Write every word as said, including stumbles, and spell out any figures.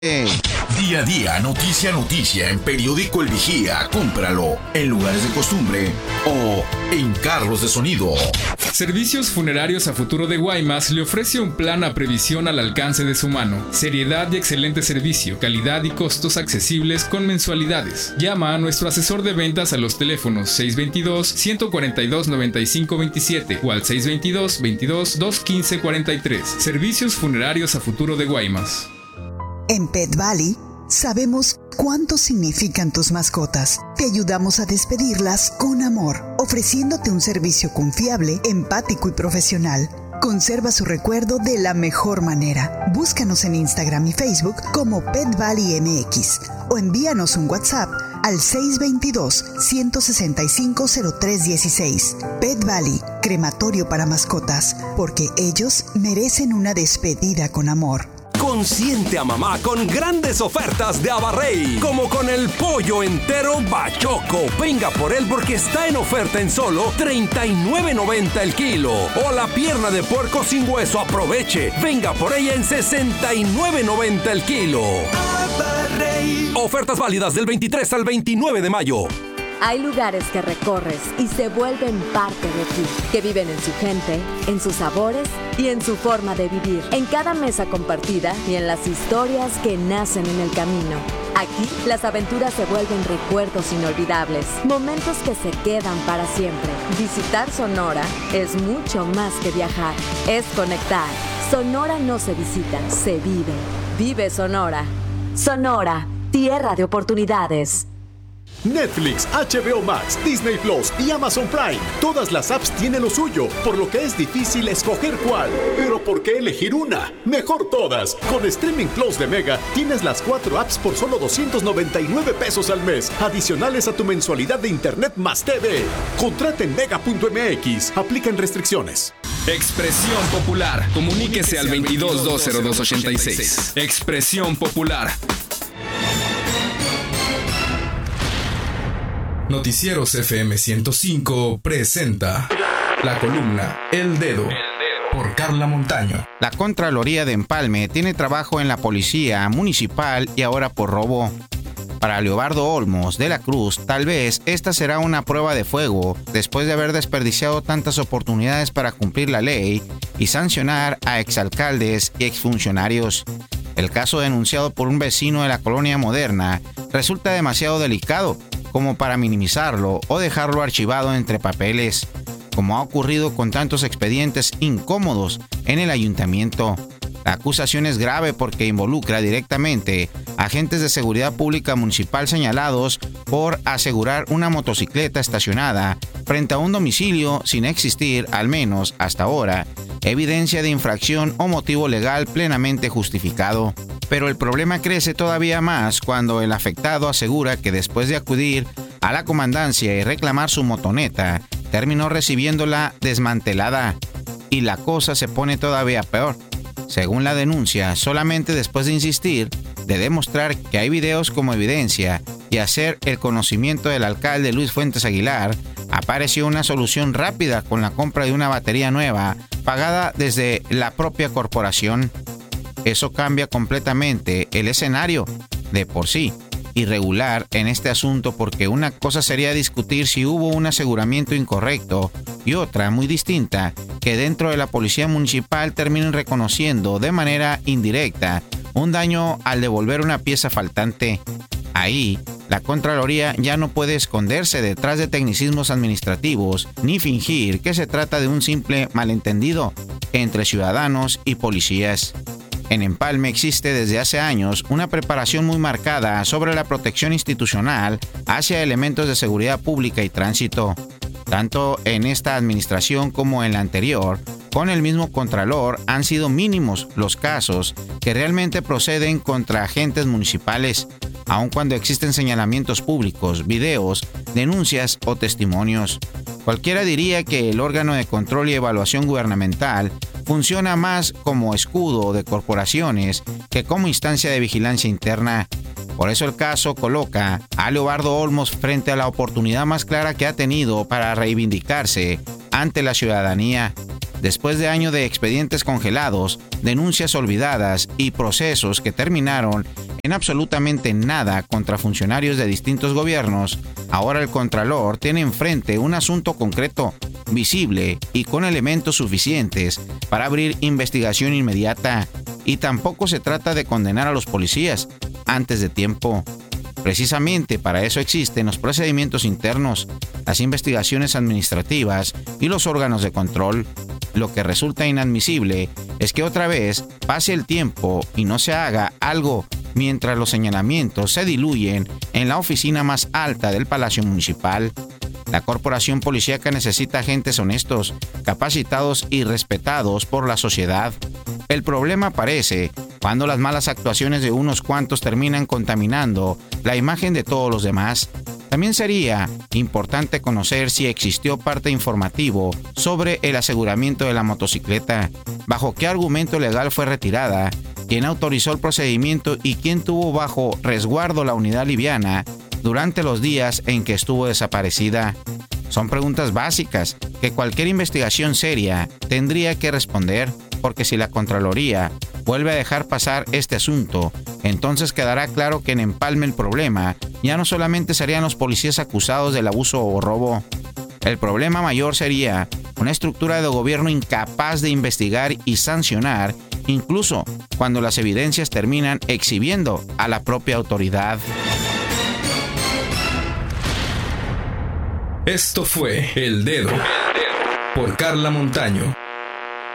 Día a día, noticia a noticia en Periódico El Vigía. Cómpralo en lugares de costumbre o en carros de sonido. Servicios Funerarios a Futuro de Guaymas le ofrece un plan a previsión al alcance de su mano. Seriedad y excelente servicio, calidad y costos accesibles con mensualidades. Llama a nuestro asesor de ventas a los teléfonos seis dos dos, uno cuatro dos, nueve cinco dos siete o al seis dos dos, veintidós, doscientos quince cuarenta y tres. Servicios Funerarios a Futuro de Guaymas. En Pet Valley sabemos cuánto significan tus mascotas. Te ayudamos a despedirlas con amor, ofreciéndote un servicio confiable, empático y profesional. Conserva su recuerdo de la mejor manera. Búscanos en Instagram y Facebook como Pet Valley M X o envíanos un WhatsApp al seis dos dos, uno seis cinco, cero tres uno seis. Pet Valley, crematorio para mascotas, porque ellos merecen una despedida con amor. Consiente a mamá con grandes ofertas de Abarrey, como con el pollo entero Bachoco. Venga por él porque está en oferta en solo treinta y nueve noventa el kilo. O la pierna de puerco sin hueso, aproveche. Venga por ella en sesenta y nueve noventa el kilo. Abarrey. Ofertas válidas del veintitrés al veintinueve de mayo. Hay lugares que recorres y se vuelven parte de ti, que viven en su gente, en sus sabores y en su forma de vivir, en cada mesa compartida y en las historias que nacen en el camino. Aquí, las aventuras se vuelven recuerdos inolvidables, momentos que se quedan para siempre. Visitar Sonora es mucho más que viajar, es conectar. Sonora no se visita, se vive. Vive Sonora. Sonora, tierra de oportunidades. Netflix, H B O Max, Disney Plus y Amazon Prime. Todas las apps tienen lo suyo, por lo que es difícil escoger cuál. Pero ¿por qué elegir una? Mejor todas. Con Streaming Plus de Mega tienes las cuatro apps por solo doscientos noventa y nueve pesos al mes, adicionales a tu mensualidad de internet más T V. Contrata en mega punto m x. Aplican restricciones. Expresión Popular. Comuníquese al veintidós dos cero dos ochenta y seis. Expresión Popular. Noticieros F M ciento cinco presenta la columna El Dedo por Carla Montaño. La Contraloría de Empalme tiene trabajo en la Policía Municipal y ahora por robo. Para Leobardo Olmos de la Cruz, tal vez esta será una prueba de fuego después de haber desperdiciado tantas oportunidades para cumplir la ley y sancionar a exalcaldes y exfuncionarios. El caso denunciado por un vecino de la Colonia Moderna resulta demasiado delicado como para minimizarlo o dejarlo archivado entre papeles, como ha ocurrido con tantos expedientes incómodos en el ayuntamiento. La acusación es grave porque involucra directamente a agentes de seguridad pública municipal señalados por asegurar una motocicleta estacionada frente a un domicilio sin existir, al menos hasta ahora, evidencia de infracción o motivo legal plenamente justificado. Pero el problema crece todavía más cuando el afectado asegura que después de acudir a la comandancia y reclamar su motoneta, terminó recibiéndola desmantelada. Y la cosa se pone todavía peor. Según la denuncia, solamente después de insistir, de demostrar que hay videos como evidencia y hacer el conocimiento del alcalde Luis Fuentes Aguilar, apareció una solución rápida con la compra de una batería nueva pagada desde la propia corporación. Eso cambia completamente el escenario, de por sí, irregular en este asunto, porque una cosa sería discutir si hubo un aseguramiento incorrecto y otra, muy distinta, que dentro de la policía municipal terminen reconociendo de manera indirecta un daño al devolver una pieza faltante. Ahí, la Contraloría ya no puede esconderse detrás de tecnicismos administrativos ni fingir que se trata de un simple malentendido entre ciudadanos y policías. En Empalme existe desde hace años una preparación muy marcada sobre la protección institucional hacia elementos de seguridad pública y tránsito. Tanto en esta administración como en la anterior, con el mismo Contralor, han sido mínimos los casos que realmente proceden contra agentes municipales, aun cuando existen señalamientos públicos, videos, denuncias o testimonios. Cualquiera diría que el órgano de control y evaluación gubernamental funciona más como escudo de corporaciones que como instancia de vigilancia interna. Por eso el caso coloca a Leobardo Olmos frente a la oportunidad más clara que ha tenido para reivindicarse ante la ciudadanía. Después de años de expedientes congelados, denuncias olvidadas y procesos que terminaron en absolutamente nada contra funcionarios de distintos gobiernos, ahora el Contralor tiene enfrente un asunto concreto, visible y con elementos suficientes para abrir investigación inmediata. Y tampoco se trata de condenar a los policías antes de tiempo. Precisamente para eso existen los procedimientos internos, las investigaciones administrativas y los órganos de control. Lo que resulta inadmisible es que otra vez pase el tiempo y no se haga algo mientras los señalamientos se diluyen en la oficina más alta del Palacio Municipal. La corporación policíaca necesita agentes honestos, capacitados y respetados por la sociedad. El problema aparece cuando las malas actuaciones de unos cuantos terminan contaminando la imagen de todos los demás. También sería importante conocer si existió parte informativo sobre el aseguramiento de la motocicleta, bajo qué argumento legal fue retirada, quién autorizó el procedimiento y quién tuvo bajo resguardo la unidad liviana durante los días en que estuvo desaparecida. Son preguntas básicas que cualquier investigación seria tendría que responder, porque si la Contraloría vuelve a dejar pasar este asunto, entonces quedará claro que en Empalme el problema ya no solamente serían los policías acusados del abuso o robo. El problema mayor sería una estructura de gobierno incapaz de investigar y sancionar, incluso cuando las evidencias terminan exhibiendo a la propia autoridad. Esto fue El Dedo por Carla Montaño.